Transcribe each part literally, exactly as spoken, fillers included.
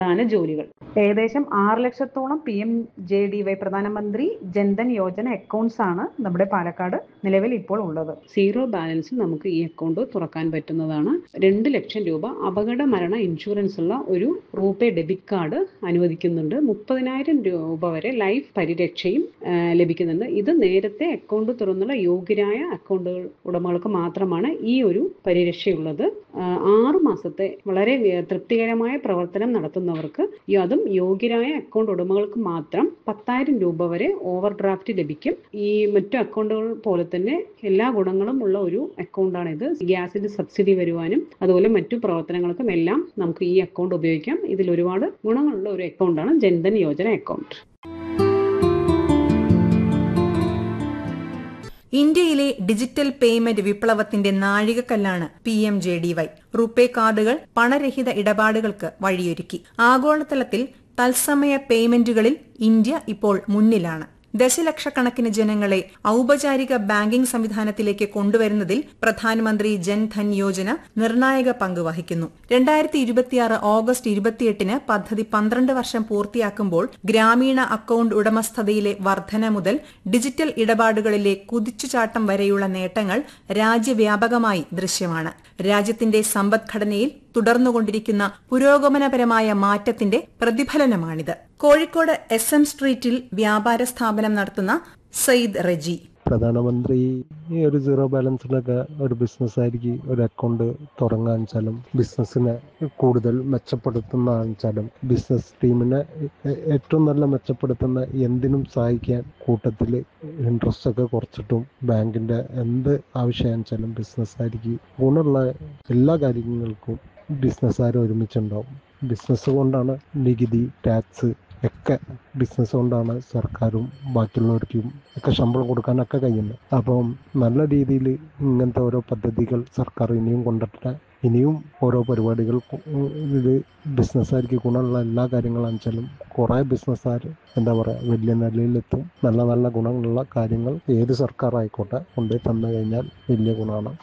പ്രധാന ജോലികൾ. ഏകദേശം ആറ് ലക്ഷത്തോളം P M J D Y പ്രധാനമന്ത്രി ജൻധൻ യോജന അക്കൗണ്ട്സ് ആണ് നമ്മുടെ പാലക്കാട് നിലവിൽ ഇപ്പോൾ ഉള്ളത്. സീറോ ബാലൻസിൽ നമുക്ക് ഈ അക്കൗണ്ട് തുറക്കാൻ പറ്റുന്നതാണ്. രണ്ട് ലക്ഷം രൂപ അപകട മരണ ഇൻഷുറൻസ് ഉള്ള ഒരു റൂപേ ഡെബിറ്റ് കാർഡ് അനുവദിക്കുന്നുണ്ട്. മുപ്പതിനായിരം രൂപ വരെ ലൈഫ് പരിരക്ഷയും ലഭിക്കുന്നുണ്ട്. ഇത് നേരത്തെ അക്കൗണ്ട് തുറന്നുള്ള യോഗ്യരായ അക്കൗണ്ടുകൾ ഉടമകൾക്ക് മാത്രമാണ് ഈ ഒരു പരിരക്ഷയുള്ളത്. ആറു മാസത്തെ വളരെ തൃപ്തികരമായ പ്രവർത്തനം നടത്തുന്നവർക്ക് അതും യോഗ്യരായ അക്കൗണ്ട് ഉടമകൾക്ക് മാത്രം പത്തായിരം രൂപ വരെ ഓവർ ഡ്രാഫ്റ്റ് ലഭിക്കും. ഈ മറ്റു അക്കൗണ്ടുകൾ പോലെ തന്നെ എല്ലാ ഗുണങ്ങളും ഉള്ള ഒരു അക്കൗണ്ടാണിത്. ഗ്യാസിന്റെ സബ്സിഡി വരുവാനും അതുപോലെ മറ്റു പ്രവർത്തനങ്ങൾക്കും എല്ലാം നമുക്ക് ഈ അക്കൗണ്ട് ഉപയോഗിക്കാം. ഇതിൽ ഒരുപാട് ഗുണങ്ങളുള്ള ഒരു അക്കൗണ്ടാണ് ജൻധൻ യോജന അക്കൗണ്ട്. ഇന്ത്യയിലെ ഡിജിറ്റൽ പേയ്മെന്റ് വിപ്ലവത്തിന്റെ നാഴികക്കല്ലാണ് P M J D Y. RuPay കാർഡുകൾ പണരഹിത ഇടപാടുകൾക്ക് വഴിയൊരുക്കി. ആഗോളതലത്തിൽ തത്സമയ പേയ്മെന്റുകളിൽ ഇന്ത്യ ഇപ്പോൾ മുന്നിലാണ്. ദശലക്ഷക്കണക്കിന് ജനങ്ങളെ ഔപചാരിക ബാങ്കിംഗ് സംവിധാനത്തിലേക്ക് കൊണ്ടുവരുന്നതിൽ പ്രധാനമന്ത്രി ജൻധൻ യോജന നിർണായക പങ്ക് വഹിക്കുന്നു. രണ്ടായിരത്തി ഇരുപത്തിയാറ് ഓഗസ്റ്റ് ഇരുപത്തിയെട്ടിന് പദ്ധതി പന്ത്രണ്ട് വർഷം പൂർത്തിയാക്കുമ്പോൾ ഗ്രാമീണ അക്കൌണ്ട് ഉടമസ്ഥതയിലെ വർധന മുതൽ ഡിജിറ്റൽ ഇടപാടുകളിലെ കുതിച്ചുചാട്ടം വരെയുള്ള നേട്ടങ്ങൾ രാജ്യവ്യാപകമായി ദൃശ്യമാണ്. രാജ്യത്തിന്റെ സമ്പദ്ഘടനയിൽ തുടർന്നുകൊണ്ടിരിക്കുന്ന പുരോഗമനപരമായ മാറ്റത്തിന്റെ പ്രതിഫലനമാണിത്. കോഴിക്കോട് എസ് എം സ്ട്രീറ്റിൽ വ്യാപാര സ്ഥാപനം നടത്തുന്ന സയ്യിദ് റജി. പ്രധാനമന്ത്രി ഒരു സീറോ ബാലൻസിലൊക്കെ ഒരു ബിസിനസ് ആയിരിക്കും ഒരു അക്കൗണ്ട് തുടങ്ങാൻ വെച്ചാലും ബിസിനസ്സിനെ കൂടുതൽ മെച്ചപ്പെടുത്തുന്ന വെച്ചാലും ബിസിനസ് ടീമിനെ ഏറ്റവും നല്ല മെച്ചപ്പെടുത്തുന്ന എന്തിനും സഹായിക്കാൻ കൂട്ടത്തിൽ ഇൻട്രസ്റ്റ് ഒക്കെ കുറച്ചിട്ടും ബാങ്കിന്റെ എന്ത് ആവശ്യം വെച്ചാലും ബിസിനസ് ആയിരിക്കും ഗുണമുള്ള എല്ലാ കാര്യങ്ങൾക്കും ബിസിനസ്സുകാർ ഒരുമിച്ചുണ്ടാവും. ബിസിനസ് കൊണ്ടാണ് നികുതി ടാക്സ് ഒക്കെ ബിസിനസ് കൊണ്ടാണ് സർക്കാരും ബാക്കിയുള്ളവർക്കും ഒക്കെ ശമ്പളം കൊടുക്കാനൊക്കെ കഴിയുന്നത്. അപ്പം നല്ല രീതിയിൽ ഇങ്ങനത്തെ ഓരോ പദ്ധതികൾ സർക്കാർ ഇനിയും കൊണ്ടിട്ട് ഇനിയും ഓരോ പരിപാടികൾ ഇത് ബിസിനസ്സുകാർക്ക് ഗുണമുള്ള എല്ലാ കാര്യങ്ങളാണെന്ന് വെച്ചാലും കുറേ ബിസിനസ്സുകാർ എന്താ പറയുക വലിയ നിലയിലെത്തും. നല്ല നല്ല ഗുണങ്ങളുള്ള കാര്യങ്ങൾ ഏത് സർക്കാർ ആയിക്കോട്ടെ കൊണ്ടുപോയി തന്നു കഴിഞ്ഞാൽ വലിയ ഗുണമാണ്.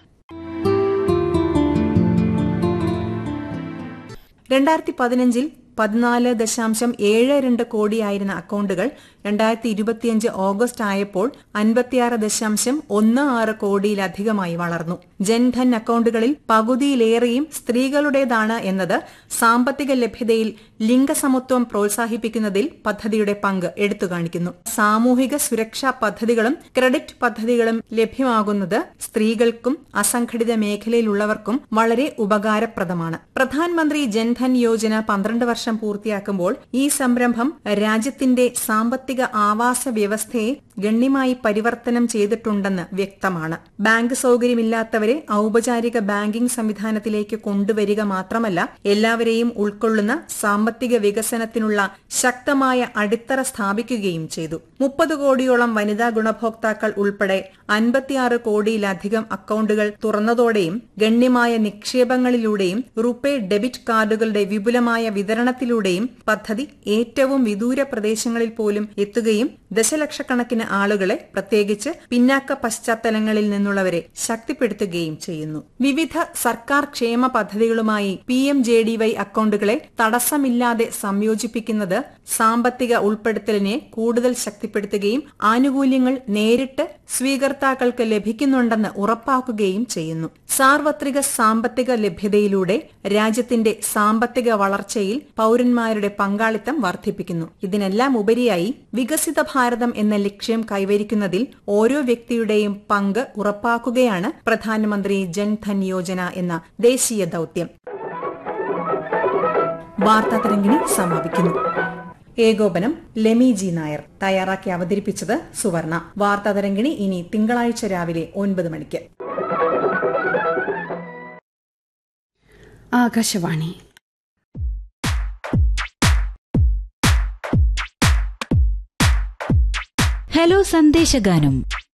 രണ്ടായിരത്തി പതിനഞ്ചിൽ പതിനാല് ദശാംശം ഏഴ് രണ്ട് കോടിയായിരുന്ന അക്കൌണ്ടുകൾ രണ്ടായിരത്തി ഇരുപത്തിയഞ്ച് ഓഗസ്റ്റ് ആയപ്പോൾ അൻപത്തിയാറ് ദശാംശം ഒന്ന് ആറ് കോടിയിലധികമായി വളർന്നു. ജൻധൻ അക്കൌണ്ടുകളിൽ പകുതിയിലേറെയും സ്ത്രീകളുടേതാണ് എന്നത് സാമ്പത്തിക ലഭ്യതയിൽ ലിംഗസമത്വം പ്രോത്സാഹിപ്പിക്കുന്നതിൽ പദ്ധതിയുടെ പങ്ക് എടുത്തുകാണിക്കുന്നു. സാമൂഹിക സുരക്ഷാ പദ്ധതികളും ക്രെഡിറ്റ് പദ്ധതികളും ലഭ്യമാകുന്നത് സ്ത്രീകൾക്കും അസംഘടിത മേഖലയിലുള്ളവർക്കും വളരെ ഉപകാരപ്രദമാണ്. പ്രധാനമന്ത്രി ജൻധൻ യോജന പന്ത്രണ്ട് വർഷം പൂർത്തിയാക്കുമ്പോൾ ഈ സംരംഭം രാജ്യത്തിന്റെ സാമ്പത്തിക ആവാസ വ്യവസ്ഥയെ ഗണ്യമായി പരിവർത്തനം ചെയ്തിട്ടുണ്ടെന്ന് വ്യക്തമാണ്. ബാങ്ക് സൌകര്യമില്ലാത്തവരെ ഔപചാരിക ബാങ്കിംഗ് സംവിധാനത്തിലേക്ക് കൊണ്ടുവരിക മാത്രമല്ല, എല്ലാവരെയും ഉൾക്കൊള്ളുന്ന സാമ്പത്തിക വികസനത്തിനുള്ള ശക്തമായ അടിത്തറ സ്ഥാപിക്കുകയും ചെയ്തു. മുപ്പത് കോടിയോളം വനിതാ ഗുണഭോക്താക്കൾ ഉൾപ്പെടെ അൻപത്തിയാറ് കോടിയിലധികം അക്കൌണ്ടുകൾ തുറന്നതോടെയും ഗണ്യമായ നിക്ഷേപങ്ങളിലൂടെയും റുപേ ഡെബിറ്റ് കാർഡുകളുടെ വിപുലമായ വിതരണത്തിലൂടെയും പദ്ധതി ഏറ്റവും വിദൂര പ്രദേശങ്ങളിൽ പോലും എത്തുകയും ദശലക്ഷക്കണക്കിന് ആളുകളെ, പ്രത്യേകിച്ച് പിന്നാക്ക പശ്ചാത്തലങ്ങളിൽ നിന്നുള്ളവരെ ശക്തിപ്പെടുത്തുകയും ചെയ്യുന്നു. വിവിധ സർക്കാർ ക്ഷേമ പദ്ധതികളുമായി P M J D Y അക്കൌണ്ടുകളെ തടസ്സമില്ലാതെ സംയോജിപ്പിക്കുന്നത് സാമ്പത്തിക ഉൾപ്പെടുത്തലിനെ കൂടുതൽ ശക്തിപ്പെടുത്തുകയും ആനുകൂല്യങ്ങൾ നേരിട്ട് സ്വീകർത്താക്കൾക്ക് ലഭിക്കുന്നുണ്ടെന്ന് ഉറപ്പാക്കുകയും ചെയ്യുന്നു. സാർവത്രിക സാമ്പത്തിക ലഭ്യതയിലൂടെ രാജ്യത്തിന്റെ സാമ്പത്തിക വളർച്ചയിൽ പൌരന്മാരുടെ പങ്കാളിത്തം വർദ്ധിപ്പിക്കുന്നു. ഇതിനെല്ലാം ഉപരിയായി വികസിത ഭാരതം എന്ന ലക്ഷ്യം കൈവരിക്കുന്നതിൽ ഓരോ വ്യക്തിയുടെയും പങ്ക് ഉറപ്പാക്കുകയാണ് പ്രധാനമന്ത്രി ജൻധൻ യോജന എന്ന ദേശീയ ദൌത്യം. വാർത്താതരംഗിണി സമാപിക്കുന്നു. ഏകോപനം ലെമി ജി നായർ. തയ്യാറാക്കി അവതരിപ്പിച്ചത് സുവർണ. വാർത്താതരംഗിണി ഇനി തിങ്കളാഴ്ച രാവിലെ ഒൻപത് മണിക്ക്. ആകാശവാണി. ഹലോ സന്ദേശഗാനം.